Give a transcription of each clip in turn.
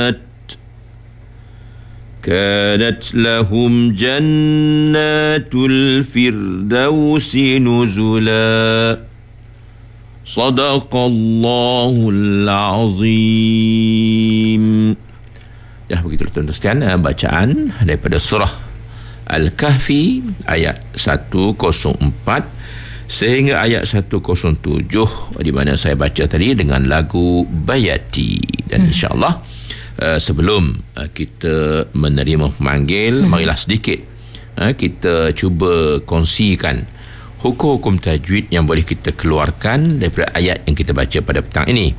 كانت لهم جنات الفردوس نزلا صدق الله العظيم. Ya, begitu tuan-tuan sekalian, bacaan daripada surah Al-Kahfi ayat 104 sehingga ayat 107, di mana saya baca tadi dengan lagu Bayati. Dan insya-Allah sebelum kita menerima pemanggil, marilah sedikit kita cuba kongsikan hukum-hukum tajwid yang boleh kita keluarkan daripada ayat yang kita baca pada petang ini.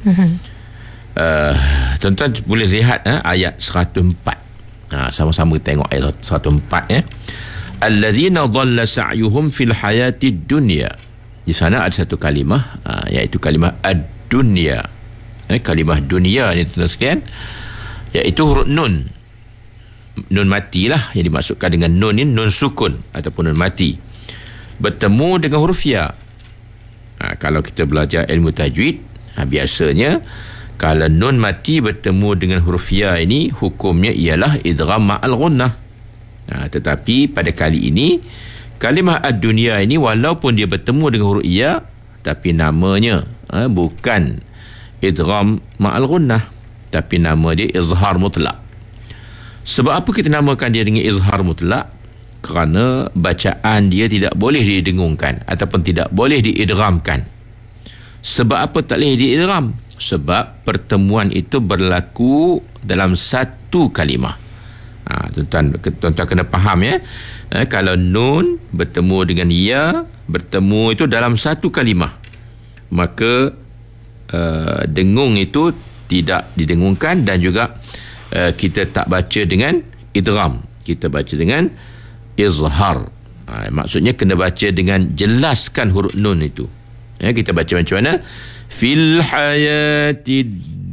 Tuan-tuan boleh lihat ayat 104. Sama-sama tengok ayat 104 ya. Alladzina dhalla sa'yuhum fil hayatid dunya. Di sana ada satu kalimah, iaitu kalimah ad-dunya. Kalimah dunia ni tuan-tuan sekalian, iaitu huruf nun. Nun mati lah yang dimaksudkan dengan nun ni, nun sukun ataupun nun mati. Bertemu dengan huruf ya. Kalau kita belajar ilmu tajwid, biasanya kalau nun mati bertemu dengan huruf ya ini, hukumnya ialah idgham ma'al ghunnah. Tetapi pada kali ini, kalimah ad-dunya ini walaupun dia bertemu dengan huruf ya, tapi namanya bukan idgham ma'al ghunnah, tapi nama dia izhar mutlak. Sebab apa kita namakan dia dengan izhar mutlak? Kerana bacaan dia tidak boleh didengungkan ataupun tidak boleh diidghamkan. Sebab apa tak boleh diidgham? Sebab pertemuan itu berlaku dalam satu kalimah. Tuan-tuan kena faham ya. Kalau nun bertemu dengan ya, bertemu itu dalam satu kalimah, maka dengung itu tidak didengungkan, dan juga kita tak baca dengan idgham, kita baca dengan izhar. Maksudnya kena baca dengan jelaskan huruf nun itu. Kita baca macam mana? Fil hayati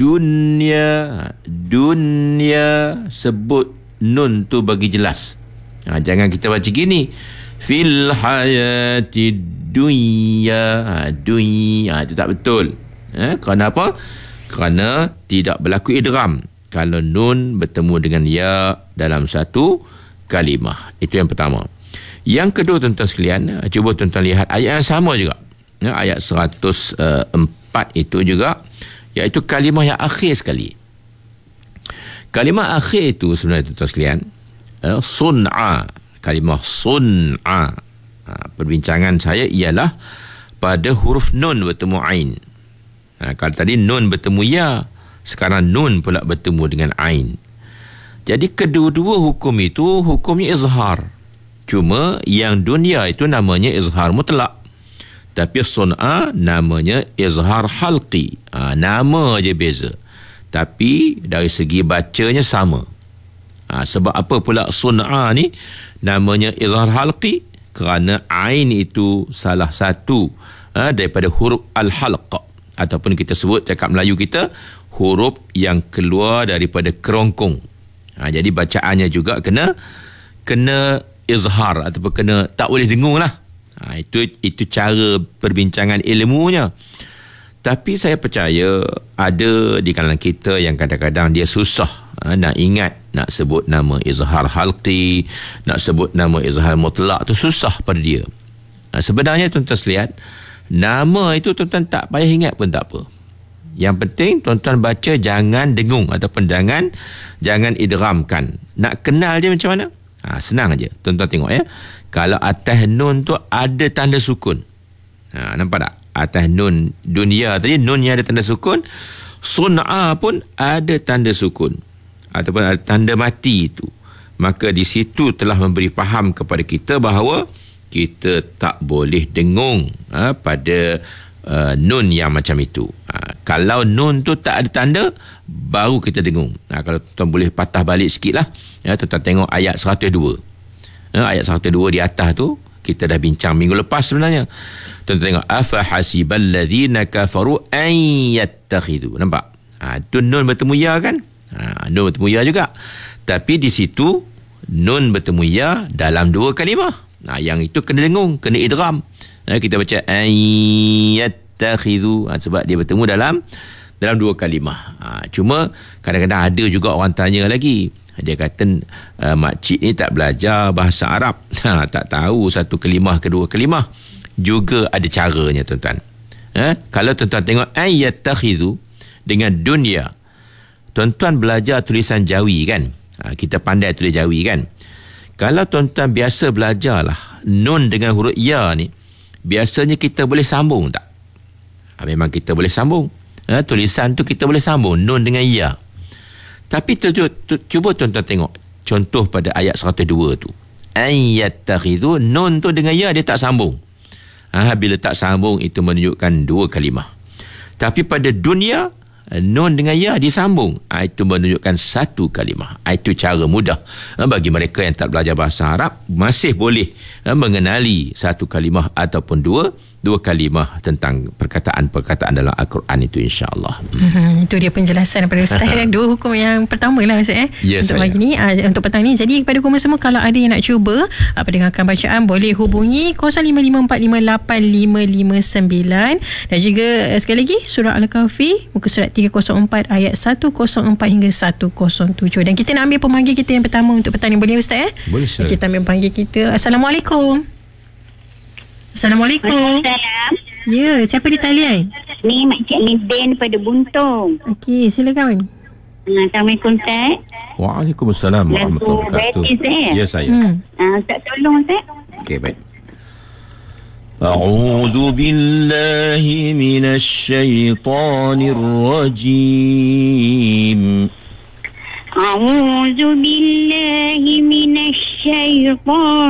dunya. Dunya, sebut nun tu bagi jelas. Jangan kita baca gini, fil hayati dunya. Dunya itu tak betul. Kerana apa? Kerana tidak berlaku idgham kalau nun bertemu dengan ya dalam satu kalimah. Itu yang pertama. Yang kedua tuan-tuan sekalian, cuba tuan-tuan lihat ayat yang sama juga, ayat 104 itu juga, iaitu kalimah yang akhir sekali. Kalimah akhir itu sebenarnya tuan-tuan sekalian, sun'a. Kalimah sun'a, perbincangan saya ialah pada huruf nun bertemu ain. Kalau tadi nun bertemu ya, sekarang nun pula bertemu dengan ain. Jadi kedua-dua hukum itu hukumnya izhar. Cuma yang dunia itu namanya izhar mutlak, tapi sun'a namanya izhar halqi. Nama je beza, tapi dari segi bacanya sama. Sebab apa pula sun'a ni namanya izhar halqi? Kerana ain itu salah satu daripada huruf al-halq, ataupun kita sebut cakap Melayu kita, huruf yang keluar daripada kerongkong. Jadi bacaannya juga kena izhar ataupun kena, tak boleh dengung lah. Itu cara perbincangan ilmunya. Tapi saya percaya ada di kalangan kita yang kadang-kadang dia susah nak ingat, nak sebut nama izhar halqi, nak sebut nama izhar mutlak tu susah pada dia. Sebenarnya tuan-tuan sekalian, nama itu tuan-tuan tak payah ingat pun tak apa. Yang penting tuan-tuan baca jangan dengung ataupun jangan idghamkan. Nak kenal dia macam mana? Senang aja. Tuan-tuan tengok ya. Kalau atas nun tu ada tanda sukun. Nampak tak? Atas nun dunia tadi, nun yang ada tanda sukun. Sun'a pun ada tanda sukun ataupun ada tanda mati itu. Maka di situ telah memberi faham kepada kita bahawa kita tak boleh dengung pada nun yang macam itu. Kalau nun tu tak ada tanda, baru kita dengung. Kalau tuan boleh patah balik sikit lah, tuan tengok ayat 102. Ayat 102 di atas tu kita dah bincang minggu lepas sebenarnya. Tuan tengok, afa hasibal ladzina kafaru an yattakhidhu. Nampak? Tu nun bertemu ya kan? Nun bertemu ya juga. Tapi di situ nun bertemu ya dalam dua kalimah. Yang itu kena dengung, kena idgham. Kita baca an yattakhidhu sebab dia bertemu dalam 2 kalimah. Cuma kadang-kadang ada juga orang tanya lagi. Dia kata makcik ni tak belajar bahasa Arab. Tak tahu satu kalimah kedua kalimah. Juga ada caranya tuan-tuan. Kalau tuan-tuan tengok ayattakhidhu dengan dunia. Tuan-tuan belajar tulisan Jawi kan? Kita pandai tulis Jawi kan? Kalau tuan-tuan biasa belajarlah nun dengan huruf ya ni, biasanya kita boleh sambung tak? Memang kita boleh sambung. Tulisan tu kita boleh sambung nun dengan ya. Tapi cuba tuan-tuan tengok contoh pada ayat 102 tu. Ayattakhidhu, nun tu dengan ya dia tak sambung. Bila tak sambung itu menunjukkan 2 kalimah. Tapi pada dunia nun dengan ya disambung, itu menunjukkan 1 kalimah. Itu cara mudah bagi mereka yang tak belajar bahasa Arab, masih boleh mengenali 1 kalimah ataupun 2 kalimah tentang perkataan-perkataan dalam Al-Quran itu, insya-Allah. Itu dia penjelasan daripada Ustaz. 2 hukum yang pertama lah Ustaz untuk pagi ni, untuk petang ni. Jadi kepada kamu semua, kalau ada yang nak cuba dengarkan bacaan, boleh hubungi 0555455559. Dan juga sekali lagi surah Al-Kahfi muka surat 304 ayat 104 hingga 107. Dan kita nak ambil pemanggil kita yang pertama untuk petang ni. Boleh Ustaz? Boleh. Kita ambil pemanggil kita. Assalamualaikum. Assalamualaikum. Waalaikumsalam. Ya, siapa di talian? Ni Makcik Nidin pada Buntung. Okey, silakan. Assalamualaikum Ustaz. Waalaikumsalam warahmatullahi wabarakatuh. Ya saya. Ustaz tolong Ustaz. Okey, baik. A'udzu billahi minasyaitonir rajim. A'udzu billahi minasyaitonir